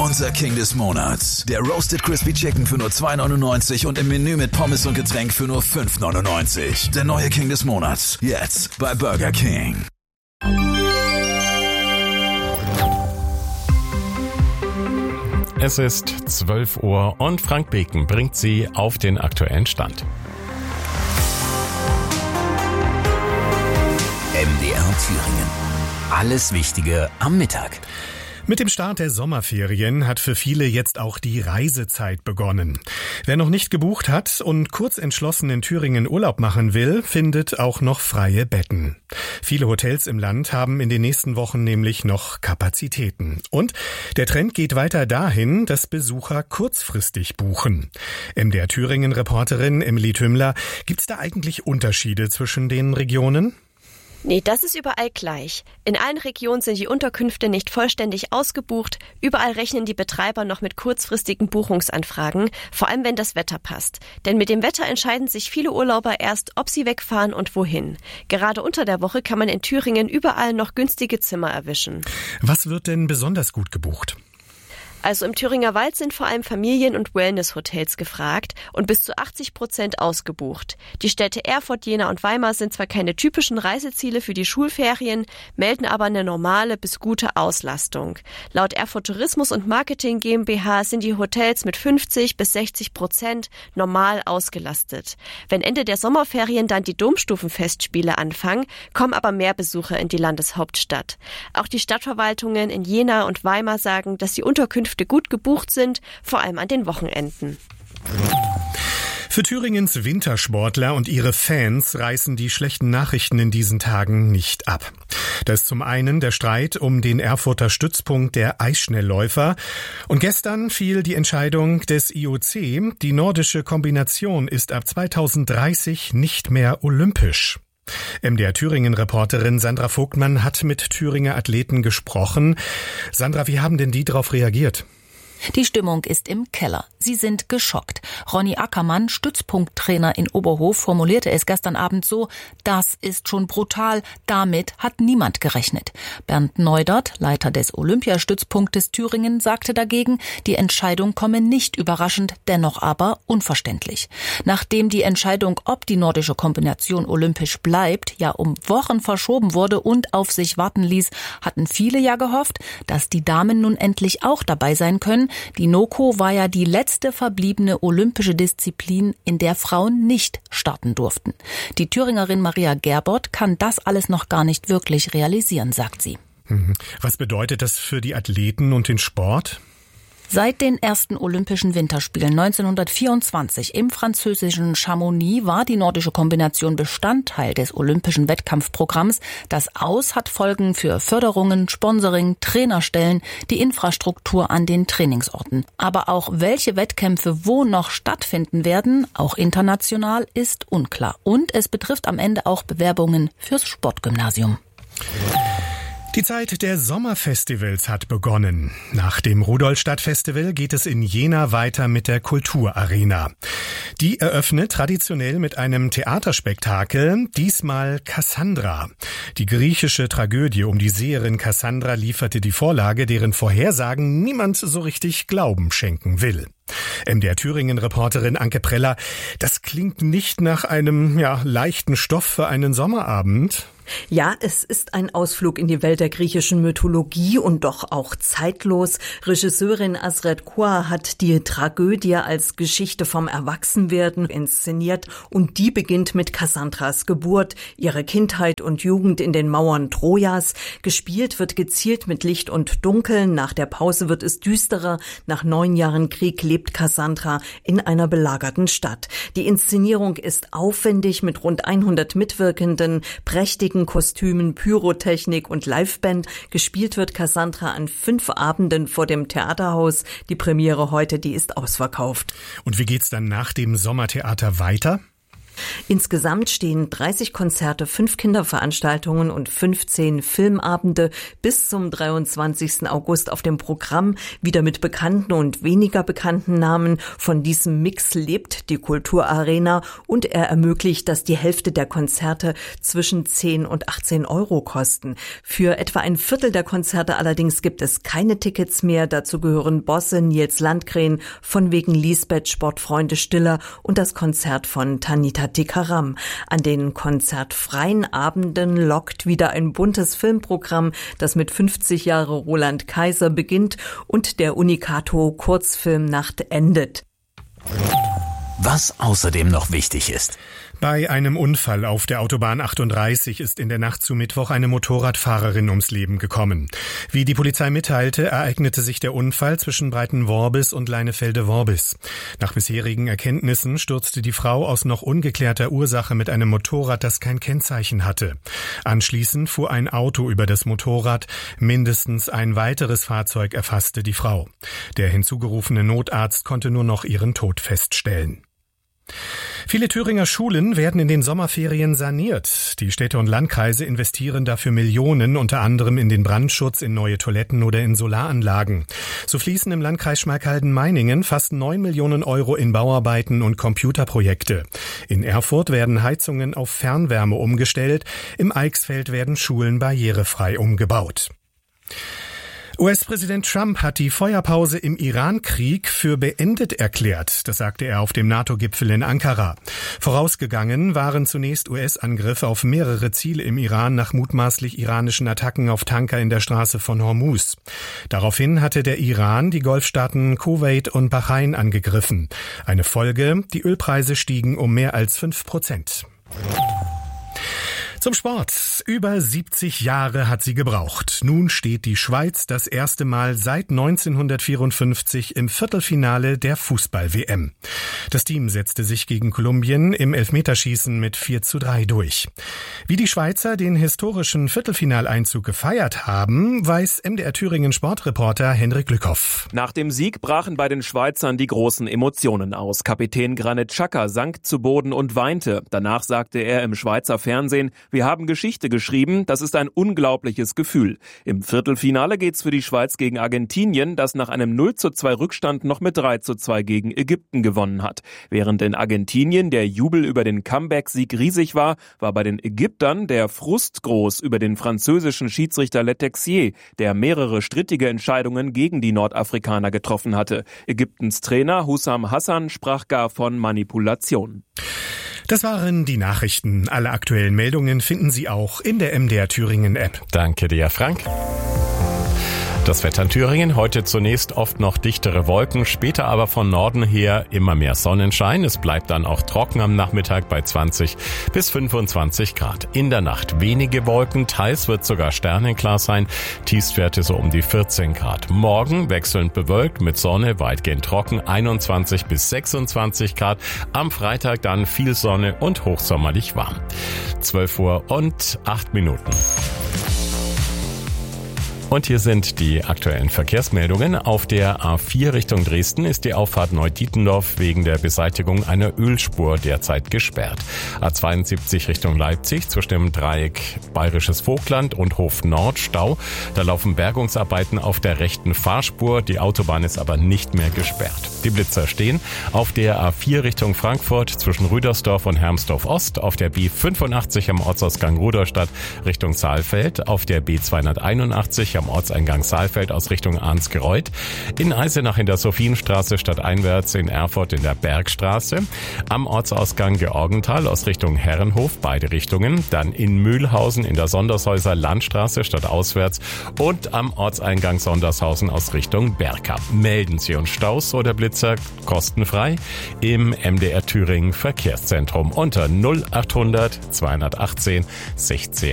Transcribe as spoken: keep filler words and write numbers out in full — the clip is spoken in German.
Unser King des Monats. Der Roasted Crispy Chicken für nur zwei neunundneunzig und im Menü mit Pommes und Getränk für nur fünf neunundneunzig. Der neue King des Monats. Jetzt bei Burger King. Es ist zwölf Uhr und Frank Beken bringt Sie auf den aktuellen Stand. M D R Thüringen. Alles Wichtige am Mittag. Mit dem Start der Sommerferien hat für viele jetzt auch die Reisezeit begonnen. Wer noch nicht gebucht hat und kurz entschlossen in Thüringen Urlaub machen will, findet auch noch freie Betten. Viele Hotels im Land haben in den nächsten Wochen nämlich noch Kapazitäten. Und der Trend geht weiter dahin, dass Besucher kurzfristig buchen. M D R Thüringen-Reporterin Emily Tümmler, gibt's da eigentlich Unterschiede zwischen den Regionen? Nee, das ist überall gleich. In allen Regionen sind die Unterkünfte nicht vollständig ausgebucht. Überall rechnen die Betreiber noch mit kurzfristigen Buchungsanfragen, vor allem wenn das Wetter passt. Denn mit dem Wetter entscheiden sich viele Urlauber erst, ob sie wegfahren und wohin. Gerade unter der Woche kann man in Thüringen überall noch günstige Zimmer erwischen. Was wird denn besonders gut gebucht? Also im Thüringer Wald sind vor allem Familien- und Wellness-Hotels gefragt und bis zu achtzig Prozent ausgebucht. Die Städte Erfurt, Jena und Weimar sind zwar keine typischen Reiseziele für die Schulferien, melden aber eine normale bis gute Auslastung. Laut Erfurt Tourismus und Marketing GmbH sind die Hotels mit fünfzig bis sechzig Prozent normal ausgelastet. Wenn Ende der Sommerferien dann die Domstufenfestspiele anfangen, kommen aber mehr Besucher in die Landeshauptstadt. Auch die Stadtverwaltungen in Jena und Weimar sagen, dass die Unterkünfte gut gebucht sind, vor allem an den Wochenenden. Für Thüringens Wintersportler und ihre Fans reißen die schlechten Nachrichten in diesen Tagen nicht ab. Das ist zum einen der Streit um den Erfurter Stützpunkt der Eisschnellläufer. Und gestern fiel die Entscheidung des I O C, die nordische Kombination ist ab zweitausenddreißig nicht mehr olympisch. M D R Thüringen-Reporterin Sandra Vogtmann hat mit Thüringer Athleten gesprochen. Sandra, wie haben denn die darauf reagiert? Die Stimmung ist im Keller. Sie sind geschockt. Ronny Ackermann, Stützpunkttrainer in Oberhof, formulierte es gestern Abend so: Das ist schon brutal. Damit hat niemand gerechnet. Bernd Neudert, Leiter des Olympiastützpunktes Thüringen, sagte dagegen, die Entscheidung komme nicht überraschend, dennoch aber unverständlich. Nachdem die Entscheidung, ob die nordische Kombination olympisch bleibt, ja um Wochen verschoben wurde und auf sich warten ließ, hatten viele ja gehofft, dass die Damen nun endlich auch dabei sein können. Die NOKO war ja die letzte verbliebene olympische Disziplin, in der Frauen nicht starten durften. Die Thüringerin Maria Gerbert kann das alles noch gar nicht wirklich realisieren, sagt sie. Was bedeutet das für die Athleten und den Sport? Seit den ersten Olympischen Winterspielen neunzehnhundertvierundzwanzig im französischen Chamonix war die nordische Kombination Bestandteil des olympischen Wettkampfprogramms. Das Aus hat Folgen für Förderungen, Sponsoring, Trainerstellen, die Infrastruktur an den Trainingsorten. Aber auch welche Wettkämpfe wo noch stattfinden werden, auch international, ist unklar. Und es betrifft am Ende auch Bewerbungen fürs Sportgymnasium. Die Zeit der Sommerfestivals hat begonnen. Nach dem Rudolstadt-Festival geht es in Jena weiter mit der Kulturarena. Die eröffnet traditionell mit einem Theaterspektakel, diesmal Cassandra. Die griechische Tragödie um die Seherin Cassandra lieferte die Vorlage, deren Vorhersagen niemand so richtig Glauben schenken will. M D R Thüringen-Reporterin Anke Preller, das klingt nicht nach einem ja, leichten Stoff für einen Sommerabend. Ja, es ist ein Ausflug in die Welt der griechischen Mythologie und doch auch zeitlos. Regisseurin Azret Kua hat die Tragödie als Geschichte vom Erwachsenwerden inszeniert und die beginnt mit Cassandras Geburt, ihre Kindheit und Jugend in den Mauern Trojas. Gespielt wird gezielt mit Licht und Dunkel. Nach der Pause wird es düsterer. Nach neun Jahren Krieg lebt Cassandra in einer belagerten Stadt. Die Inszenierung ist aufwendig mit rund hundert Mitwirkenden, prächtigen Kostümen, Pyrotechnik und Liveband. Gespielt wird Cassandra an fünf Abenden vor dem Theaterhaus. Die Premiere heute, die ist ausverkauft. Und wie geht's dann nach dem Sommertheater weiter? Insgesamt stehen dreißig Konzerte, fünf Kinderveranstaltungen und fünfzehn Filmabende bis zum dreiundzwanzigsten August auf dem Programm, wieder mit bekannten und weniger bekannten Namen. Von diesem Mix lebt die Kulturarena und er ermöglicht, dass die Hälfte der Konzerte zwischen zehn und achtzehn Euro kosten. Für etwa ein Viertel der Konzerte allerdings gibt es keine Tickets mehr. Dazu gehören Bosse, Nils Landgren, von wegen Lisbeth, Sportfreunde Stiller und das Konzert von Tanita Tikaram. An den konzertfreien Abenden lockt wieder ein buntes Filmprogramm, das mit fünfzig Jahre Roland Kaiser beginnt und der Unicato Kurzfilmnacht endet. Was außerdem noch wichtig ist. Bei einem Unfall auf der Autobahn achtunddreißig ist in der Nacht zu Mittwoch eine Motorradfahrerin ums Leben gekommen. Wie die Polizei mitteilte, ereignete sich der Unfall zwischen Breitenworbis und Leinefelde-Worbis. Nach bisherigen Erkenntnissen stürzte die Frau aus noch ungeklärter Ursache mit einem Motorrad, das kein Kennzeichen hatte. Anschließend fuhr ein Auto über das Motorrad. Mindestens ein weiteres Fahrzeug erfasste die Frau. Der hinzugerufene Notarzt konnte nur noch ihren Tod feststellen. Viele Thüringer Schulen werden in den Sommerferien saniert. Die Städte und Landkreise investieren dafür Millionen, unter anderem in den Brandschutz, in neue Toiletten oder in Solaranlagen. So fließen im Landkreis Schmalkalden-Meiningen fast neun Millionen Euro in Bauarbeiten und Computerprojekte. In Erfurt werden Heizungen auf Fernwärme umgestellt. Im Eichsfeld werden Schulen barrierefrei umgebaut. U S-Präsident Trump hat die Feuerpause im Iran-Krieg für beendet erklärt. Das sagte er auf dem NATO-Gipfel in Ankara. Vorausgegangen waren zunächst U S-Angriffe auf mehrere Ziele im Iran nach mutmaßlich iranischen Attacken auf Tanker in der Straße von Hormuz. Daraufhin hatte der Iran die Golfstaaten Kuwait und Bahrain angegriffen. Eine Folge: die Ölpreise stiegen um mehr als fünf Prozent. Zum Sport. Über siebzig Jahre hat sie gebraucht. Nun steht die Schweiz das erste Mal seit neunzehnhundertvierundfünfzig im Viertelfinale der Fußball-W M. Das Team setzte sich gegen Kolumbien im Elfmeterschießen mit vier zu drei durch. Wie die Schweizer den historischen Viertelfinaleinzug gefeiert haben, weiß M D R Thüringen Sportreporter Henrik Lückhoff. Nach dem Sieg brachen bei den Schweizern die großen Emotionen aus. Kapitän Granit Xhaka sank zu Boden und weinte. Danach sagte er im Schweizer Fernsehen: Wir haben Geschichte geschrieben, das ist ein unglaubliches Gefühl. Im Viertelfinale geht's für die Schweiz gegen Argentinien, das nach einem null zu zwei Rückstand noch mit drei zu zwei gegen Ägypten gewonnen hat. Während in Argentinien der Jubel über den Comeback-Sieg riesig war, war bei den Ägyptern der Frust groß über den französischen Schiedsrichter Letexier, der mehrere strittige Entscheidungen gegen die Nordafrikaner getroffen hatte. Ägyptens Trainer Hussam Hassan sprach gar von Manipulation. Das waren die Nachrichten. Alle aktuellen Meldungen finden Sie auch in der M D R Thüringen App. Danke dir, Frank. Das Wetter in Thüringen, heute zunächst oft noch dichtere Wolken, später aber von Norden her immer mehr Sonnenschein. Es bleibt dann auch trocken am Nachmittag bei zwanzig bis fünfundzwanzig Grad. In der Nacht wenige Wolken, teils wird sogar sternenklar sein, Tiefstwerte so um die vierzehn Grad. Morgen wechselnd bewölkt mit Sonne, weitgehend trocken, einundzwanzig bis sechsundzwanzig Grad. Am Freitag dann viel Sonne und hochsommerlich warm. zwölf Uhr und acht Minuten. Und hier sind die aktuellen Verkehrsmeldungen. Auf der A vier Richtung Dresden ist die Auffahrt Neudietendorf wegen der Beseitigung einer Ölspur derzeit gesperrt. A zweiundsiebzig Richtung Leipzig zwischen dem Dreieck Bayerisches Vogtland und Hof Nord Stau. Da laufen Bergungsarbeiten auf der rechten Fahrspur. Die Autobahn ist aber nicht mehr gesperrt. Die Blitzer stehen auf der A vier Richtung Frankfurt zwischen Rüdersdorf und Hermsdorf Ost, auf der B fünfundachtzig am Ortsausgang Rudolstadt Richtung Saalfeld, auf der B zweihunderteinundachtzig am Ortseingang Saalfeld aus Richtung Arnsgereuth, in Eisenach in der Sophienstraße stadteinwärts, in Erfurt in der Bergstraße, am Ortsausgang Georgenthal aus Richtung Herrenhof, beide Richtungen, dann in Mühlhausen in der Sondershäuser Landstraße stadtauswärts und am Ortseingang Sondershausen aus Richtung Berka. Melden Sie uns Staus oder Blitzer kostenfrei im M D R Thüringen Verkehrszentrum unter null achthundert zweihundertachtzehn sechzehn